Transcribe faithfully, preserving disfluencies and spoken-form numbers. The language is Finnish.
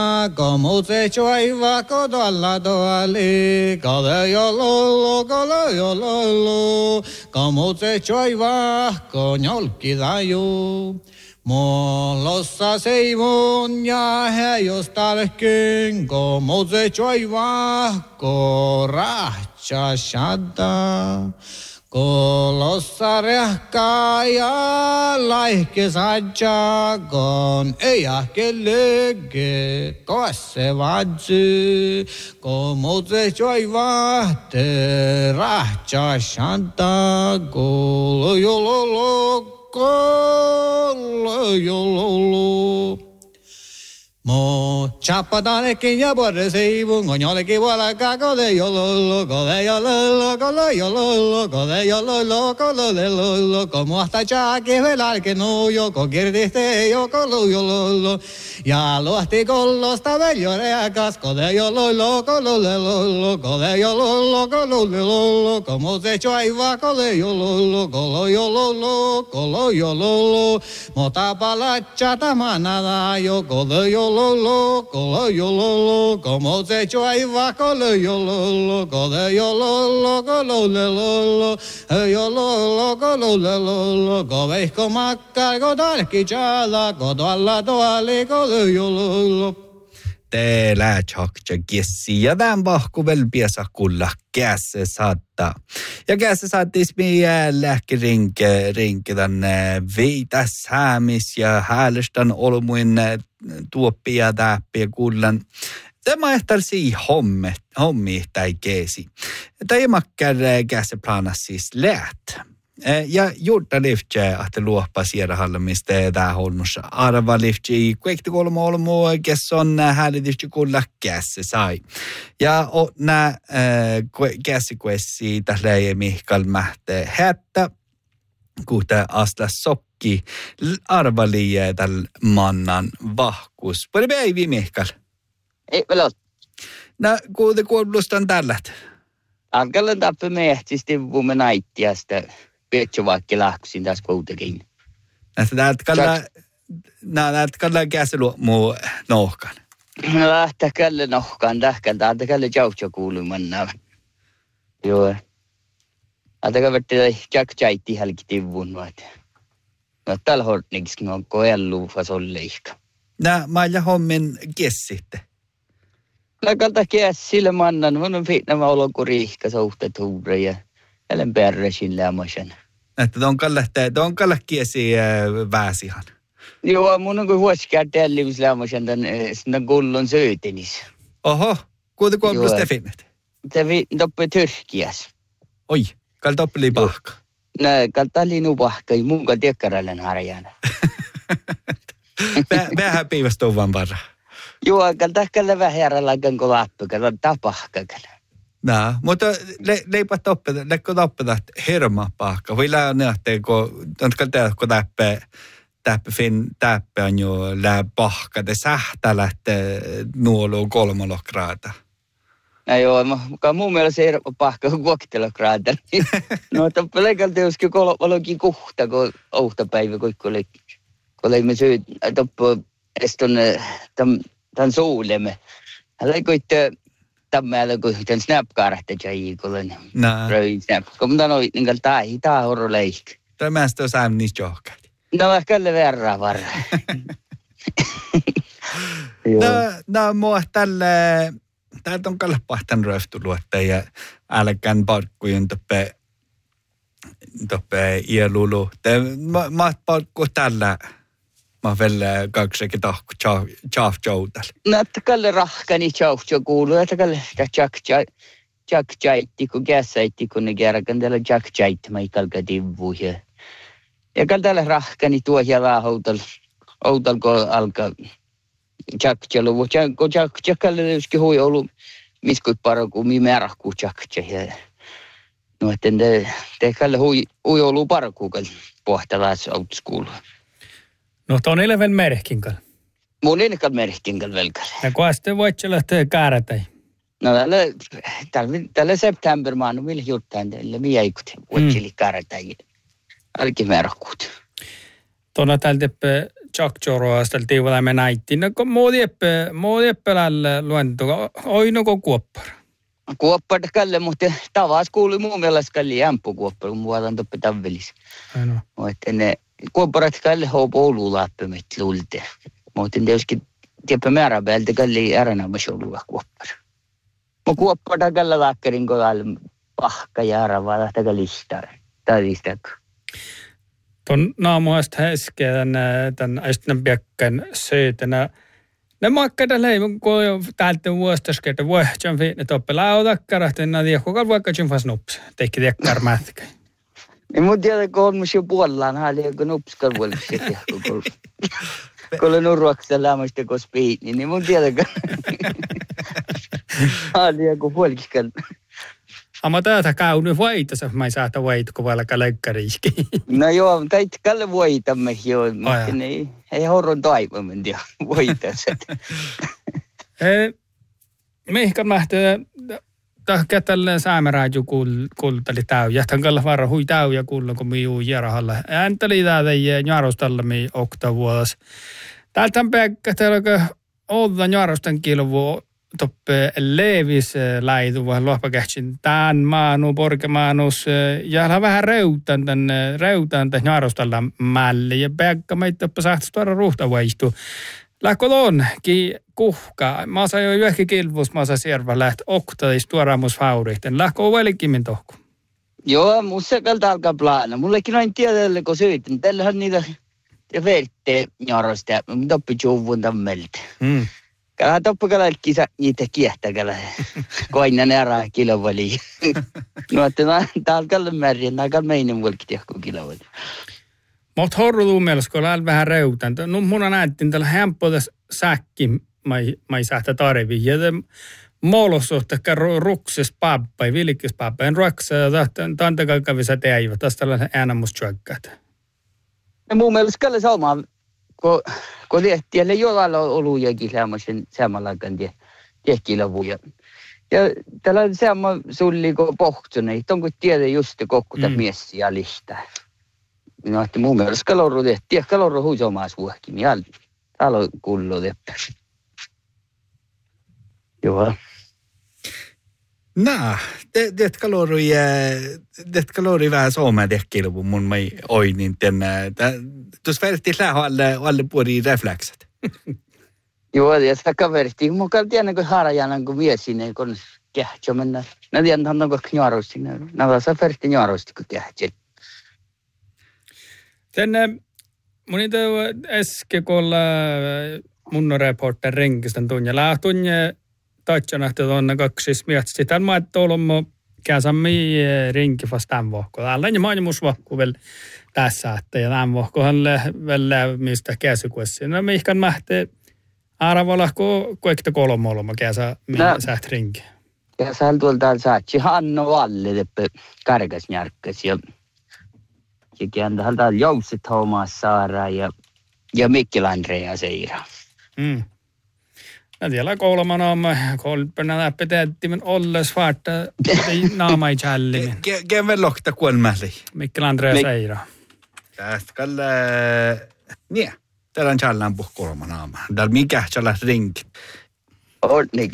Como se choiva codolla doali, cole yololo, cole yololo, como se choiva coñolki dayu. Molossa seivon ja heijostalkin, como se choiva korahcha shadda. Kolossa rehkaa ja laihke sadja, kon ei ahkelege, kosse vadzy, como se choiva te rahcha shadda, kolo yololo, kolo yololo. Mo chapadane que ya por receivo, goñole que bola caco de yololo, de yololo, de yololo, de yololo, de yololo, como hasta ya que velar que no yo cualquier diste yo colo yololo, ya lo hasta con los tabellos de casco de yololo, colo de yololo, de yololo, colo de yololo, como se echó ahí va de yololo, colo yololo, colo yololo, motapa la chata manada yo colo yololo. Lolo, colo yololo, como se echó ahí va colo yololo, colo yololo, colo lolo, yololo, colo lolo, coveis como cargo tal quichada, codo al lado ali, colo yololo. Teillä tjokja kissi ja tämän vahku vel piesa kulla käse saattaa. Ja käse saattis meidän lähki rinke, rinke tänne viitäs häämis ja häälestän olmuin tuoppia täppiä kullan. Tämä ehtar sii homme, hommi tai keesi. Tämä käse planas siis läht. Ja juurta liftjä, että luoppa siedahalla, mistä tämä holmussa arva liftjä. Kuekti kolmo olmu, kes on häälitistä kulla käsi sai. Ja nää käsi kuessi tällä ei Mihkal mähte hättä, kuhta asla sokki arva liiä tällä mannan vahkus. Pari päivi Mihkal? Ei vielä ole. No, kuulte kuulustan tällä? Alkalla tappe mehtisti vuomme naittiasta. Pietsi vaikka lähkusin tässä kuitenkin. Näistä täältä kalla, näältä kalla käsi muu nohkan. No lähtee källe nohkaan tähkään. Täältä källe jautsa kuuluman. Joo. Täältä käverti jack chaitti helkitivun. No tällä hortniksikin on koellu fasolleikka. Nää mailla hommin kessitte. No kalta kessille mannan. Mun on fiitnämä olokuriihka suhteet huureja. Ellen perresin lämmösen. Että ton kalle, ton kalle kiesi väsihan. Joo, mun on kuin huosikään tellivis lämmösen tämän kullon söötenis. Oho, kuinka kuuluu Stefinet? Se vi toppe Tyrkias. Oi, kal toppeli pahka. No, kal tallinu pahka, ei mun kal tiekkarallen harjana. Vähän piivästä on vaan varra. Joo, kal tahkalle vähärallan kun lappu, kal tapahkalle. Nää, mutta le, leipä toppeta, leikko toppeta hirma pahka. Voi lää nähtee, kun on tehdä, kun täppä, täppä fin, täppä on jo lää pahka, te sähtää lähtee nuoluun kolmolokraata. No joo, mutta mun mielestä se hirma pahka on kuokitelokraata. No toppä leikalta joskin kolmolokin kuhta, kun ouhtapäivä, kun oli, kun oli me syyt, toppä, eston tämän suulemme. Hän leikoitte Tämmöllä kun tämän snapkarahta jäi, kun olen röin snap. Kun mä sanoin, niin kuin tämä hitaa horro leikki. Tämä on säännön niistä johkaa. No ehkä le verran varra. No, no mua tälle, täältä on kalle pahtan röftuluotte ja älkään parkkujen toppe, toppe ielulu. Mä oon parkku tällä. Mä vielä kaksikin tahku tjaaf joutal. No, että kalle rahkani tjaaf jo kuuluu, että kalle tjak tjaitti, kun käsaitti, kun ne kerran tällä tjak tjaitti, mä ei kalka tivu. Ja kalle tällä rahkani tuo ja vähän outal, outal kun alkaa tjak tjalu. Kun tjak tjakalle joskin hui ollut, miskut paro, kun mi määrähkuu tjak tjai. No, että te kalle hui ollut paro, kun pohtalaas autos kuuluu. No, tuon eleven merkinkal. Mun eleven merkinkal velkal. Ja kun sitten voit se lähteä käärätäi? No, tällä, tällä september maanu, millä juttaan tällä miäikut, voit sille käärätäi. Alki merkkuut. Tuona täältä tjaktjoroastel tiivalla me näittiin. No kun muodieppe, muodiepelällä luentu, oino kun kuoppar. Kuoppar kalle, mutta tavas kuului muun mielestä kalli jämppukuoppar, kun muodan toppi tavallis. Ainoa. Mutta ne kuopparat kalle houpo oululappimet luulte. Mutta tietysti tiedäpä määrä päältä kalli ääränämäs oulua kuoppar. Mutta kuoppar kalle laakkarin kohdalla pahka ja äärä lähtäkä listaa. Tai listaako. Tuon naamuasta häskeä tämän äistinen piekkäin söitänä. Ne makkada leivon, kun täältä vuostaskerta vuohtjan fiinne toppe lautakkarahti, että näin kukaan vaikka tjumfas nups. Teikki tiekkar mätkä. Niin mun tiedä, kun on myös jo puolellaan, hali joku nupskar vuoliksi tehty. Kun on urvaksella lämmöistä kun spiitni, niin mun tiedä, kun hali joku puolikiskal. Amma täältä käynyt voitassa, mä ei saata voit, kun vaikka leikkariiski. No joo, teit kalle voitamme jo, mutta ne ei horron taivamen tiedä voitassa. Mihkan mähtää, tahkea tälleen säämärääju kultali täy. Jähtän kalla varra hui täy ja kuulla, kun mi juu järahalla. Ääntäli täältä jarostalla mi oktavuodas. Täältän päkkä täällä olla jarostan kilvua. Toppe levis läitu vähän lohpakähtsin tämän maanu, porkemaanus ja vähän reutan tän, reutan tän jarostalla mälli ja päkkä meitä toppe sahtas tuoda ruhta vaistu. Lähkö on, ki kuhka, mä saan jo yhden kilvus, mä saan siervä läht oktadis tuoramus faurihten. Lähkö on välikimmin tohku? Joo, musta kalta alkaa plana. Mullekin on tiedä, kun syytän. Tällähän niitä vertte jarosta, toppi juvun tammelta. Mm. Kala toppa kala kisa niitä kiehtäkälä. Koinan ära kilovali. No, että täällä kalla märjän, täällä kalla meinen mulki tiehko kilovali. Mutta horru tuu mielestä, kun on vähän reutan. No mun on näyttiin tällä hempotas säkki, mä ei sähtä tarvii. Ja molosuhtekka rukses pappa, vilkis pappa. En ruoksa ja tantakalkavissa teivä. Tästä tällainen äänemustyökkäät. No mun mielestä kalla saumaa. Kun, kun tielle jollain on ollut jokin semmoisen samanlaikan tehkilavuja. Ja tällä on semmoinen sulli kuin pohtune, että onko tiedä just kokkuta mm. mies ja listaa. No, että mun mielestä kalorru tehtiin, ja kalorru huisi omas vuohkin, ja täällä on kullu teppä. Joo. Nää, det kalori, det kalori vähän suomea tehkilvu mun mai oinin tänne. Tuossa verti lähö alle, alle puoli reflekset. Joo, ja sitä kaverti. Mun kalti ennen kuin harajanan kuin mies sinne, kun kähtsä mennä. Mä tiedän, että hän on kuin njarosti. Nää saa verti njarosti, kun kähtsä. Tänne mun niitä äsken, kun mun reporter renkistän tunne. Lähtunne taitsana, että tuonne kaksis mietsi. Tämän mä et olemme käsämme rinki vasta tämän vuokko. Täällä on maailmus vuokko vielä tässä, että ja tämän vuokkohan vielä mistä käsykuessa. No mihkan mähtee arvoilla, kun kuekta kolme olemme käsä säht rinki. Ja sä tuolla täällä saatsi Hanno Valle, teppä karkas njarkkas ja ja kääntää täällä Jousset Thomas Saara ja ja Mikkel Andrea Seira. Mm. Ja tiellä kolmana on kolpena läpi teettimen olles vaarta naama ei challimin. Kien vel lohta kuolmäli? Mikkel Andrea Seira. Tästä kalle... Niin, täällä on challan puh kolmana naama. Täällä mikä challas rinki. On niin.